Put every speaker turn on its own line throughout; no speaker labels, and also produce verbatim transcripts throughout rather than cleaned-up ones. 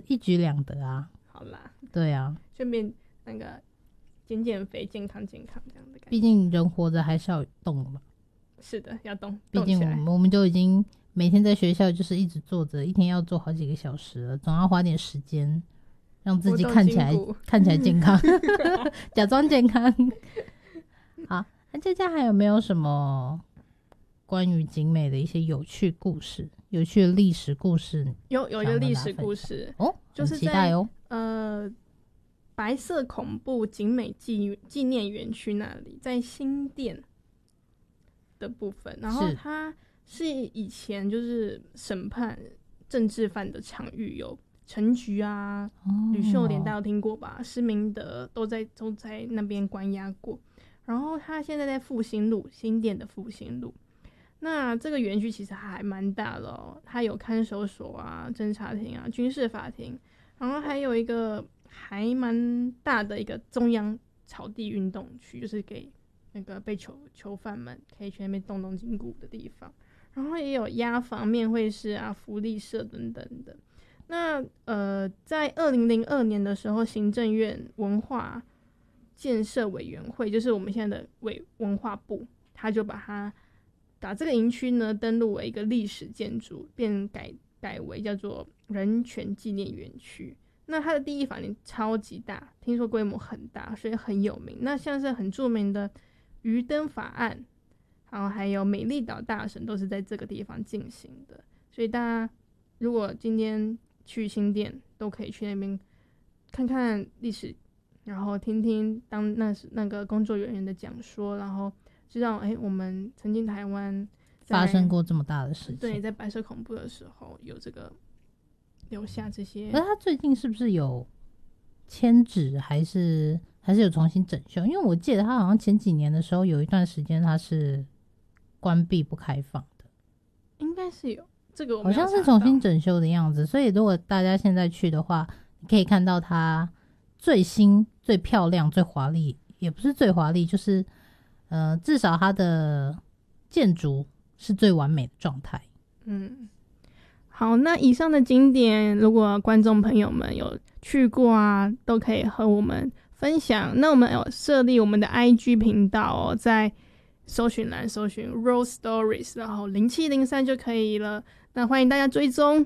一举两得啊。
好啦，
对啊，
顺便那个减减肥，健康健康这样的感觉。
毕竟人活着还是要动嘛。
是的，要动，
毕竟我们我们就已经每天在学校就是一直坐着，一天要坐好几个小时了，总要花点时间让自己看起来看起来健康，假装健康。好，那佳佳还有没有什么关于景美的一些有趣故事、有趣的历史故事？
有有一个历史故事
哦，
就是
期待哦。
呃，白色恐怖景美纪纪念园区那里，在新店的部分，然后它是以前就是审判政治犯的场域，有陈菊啊、吕秀莲，大家有听过吧？施明德都在都在那边关押过。然后他现在在复兴路，新店的复兴路。那这个园区其实还蛮大的哦，它有看守所啊、侦察庭啊、军事法庭，然后还有一个还蛮大的一个中央草地运动区，就是给那个被囚囚犯们可以去那边动动筋骨的地方。然后也有押房、面会室啊、福利社等等的。那呃，在二零零二年的时候，行政院文化建设委员会，就是我们现在的委文化部，他就把它把这个营区呢登录为一个历史建筑，便改改为叫做人权纪念园区。那它的第一法庭超级大，听说规模很大，所以很有名。那像是很著名的鱼灯法案，然后还有美丽岛大审，都是在这个地方进行的。所以大家如果今天去新店，都可以去那边看看历史，然后听听当那那个工作人员的讲说，然后知道哎，我们曾经台湾
发生过这么大的事情。
对，在白色恐怖的时候有这个留下这些。
可是他最近是不是有迁址，还是还是有重新整修？因为我记得他好像前几年的时候有一段时间他是关闭不开放的，
应该是有这个我
好像是重新整修的样子。所以如果大家现在去的话，你可以看到它最新、最漂亮、最华丽，也不是最华丽，就是呃，至少它的建筑是最完美的状态。
嗯，好，那以上的景点，如果观众朋友们有去过啊，都可以和我们分享。那我们有设立我们的 I G 频道哦，在搜寻栏搜寻 Rose Stories， 然后零七零三就可以了。那欢迎大家追踪。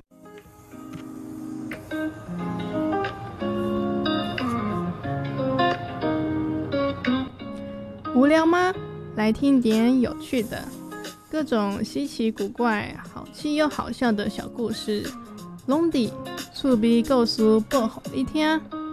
无聊吗？来听点有趣的，各种稀奇古怪、好气又好笑的小故事，拢伫厝边故事报给你听。